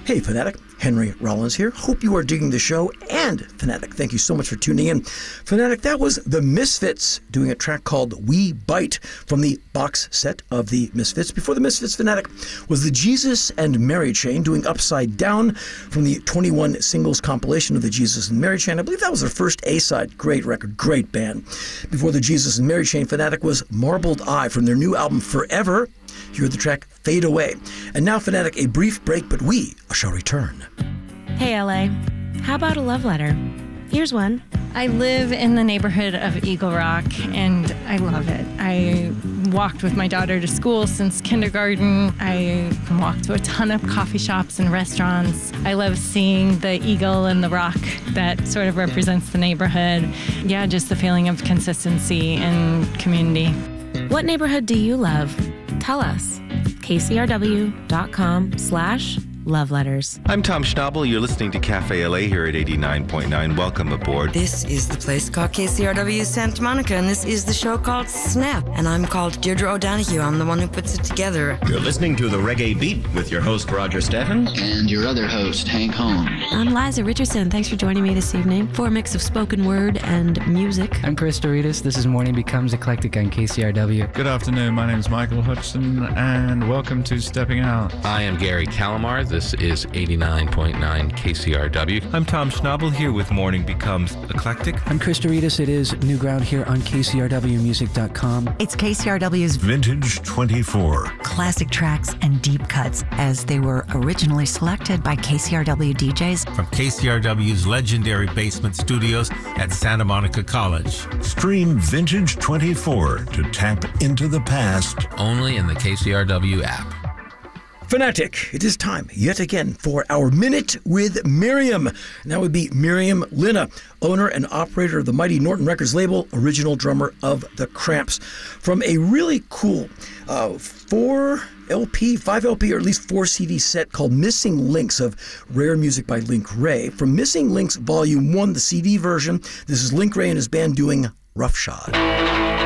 Hey, Fanatic. Henry Rollins here. Hope you are digging the show. And, Fanatic, thank you so much for tuning in. Fanatic, that was the Misfits doing a track called We Bite from the box set of the Misfits. Before the Misfits, Fanatic, was the Jesus and Mary Chain doing Upside Down from the 21 singles compilation of the Jesus and Mary Chain. I believe that was their first A-side. Great record, great band. Before the Jesus and Mary Chain, Fanatic, was Marbled Eye from their new album Forever. You heard the track Fade Away. And now, Fanatic, a brief break, but we shall return. Hey, LA. How about a love letter? Here's one. I live in the neighborhood of Eagle Rock, and I love it. I walked with my daughter to school since kindergarten. I walked to a ton of coffee shops and restaurants. I love seeing the eagle and the rock that sort of represents the neighborhood. Yeah, just the feeling of consistency and community. What neighborhood do you love? Tell us. KCRW.com/love letters. I'm Tom Schnabel. You're listening to Cafe LA here at 89.9. Welcome aboard. This is the place called KCRW Santa Monica, and this is the show called Snap. And I'm called Deirdre O'Donoghue. I'm the one who puts it together. You're listening to The Reggae Beat with your host, Roger Steffen. And your other host, Hank Holmes. I'm Liza Richardson. Thanks for joining me this evening for a mix of spoken word and music. I'm Chris Doritas. This is Morning Becomes Eclectic on KCRW. Good afternoon. My name is Michael Hudson, and welcome to Stepping Out. I am Gary Calamar. This is 89.9 KCRW. I'm Tom Schnabel here with Morning Becomes Eclectic. I'm Chris Doritas. It is New Ground here on KCRWmusic.com. It's KCRW's Vintage 24. Classic tracks and deep cuts as they were originally selected by KCRW DJs. From KCRW's legendary basement studios at Santa Monica College. Stream Vintage 24 to tap into the past. Only in the KCRW app. Fanatic, it is time yet again for our Minute with Miriam. And that would be Miriam Linna, owner and operator of the mighty Norton Records label, original drummer of The Cramps. From a really cool 5 LP, or at least 4 CD set called Missing Links of Rare Music by Link Wray. From Missing Links Volume 1, the CD version, this is Link Wray and his band doing Roughshod.